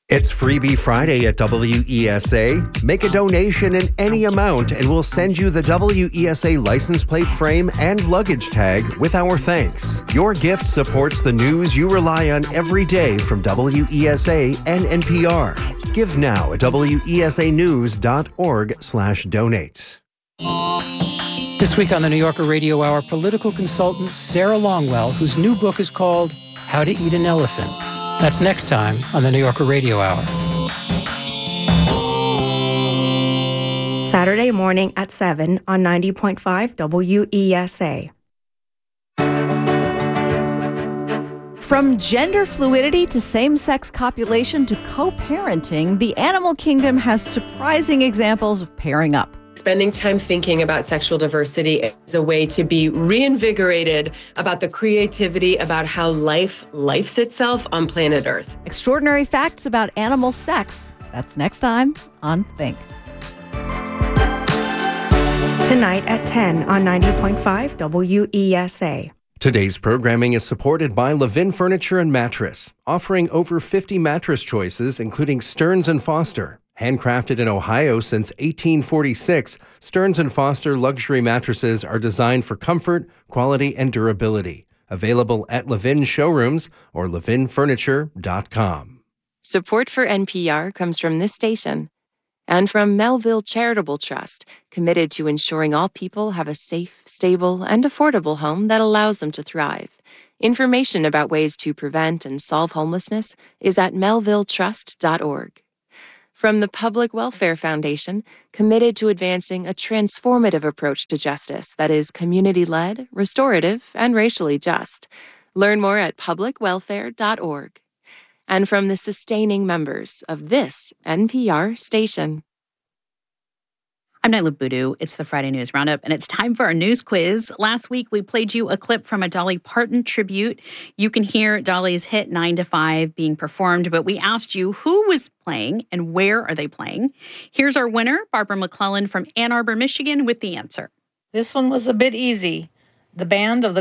It's Freebie Friday at WESA. Make a donation in any amount and we'll send you the WESA license plate frame and luggage tag with our thanks. Your gift supports the news you rely on every day from WESA and NPR. Give now at wesanews.org/donate. This week on the New Yorker Radio Hour, political consultant Sarah Longwell, whose new book is called How to Eat an Elephant. That's next time on the New Yorker Radio Hour. Saturday morning at 7 on 90.5 WESA. From gender fluidity to same-sex copulation to co-parenting, the animal kingdom has surprising examples of pairing up. Spending time thinking about sexual diversity is a way to be reinvigorated about the creativity, about how life lifes itself on planet Earth. Extraordinary facts about animal sex. That's next time on Think. Tonight at 10 on 90.5 WESA. Today's programming is supported by Levin Furniture and Mattress, offering over 50 mattress choices, including Stearns & Foster. Handcrafted in Ohio since 1846, Stearns & Foster luxury mattresses are designed for comfort, quality, and durability. Available at Levin showrooms or levinfurniture.com. Support for NPR comes from this station and from Melville Charitable Trust, committed to ensuring all people have a safe, stable, and affordable home that allows them to thrive. Information about ways to prevent and solve homelessness is at melvilletrust.org. From the Public Welfare Foundation, committed to advancing a transformative approach to justice that is community-led, restorative, and racially just. Learn more at publicwelfare.org. And from the sustaining members of this NPR station. I'm Nyla Boodoo. It's the Friday News Roundup, and it's time for our news quiz. Last week, we played you a clip from a Dolly Parton tribute. You can hear Dolly's hit 9 to 5 being performed, but we asked you who was playing and where are they playing. Here's our winner, Barbara McClellan from Ann Arbor, Michigan, with the answer. This one was a bit easy. The band of the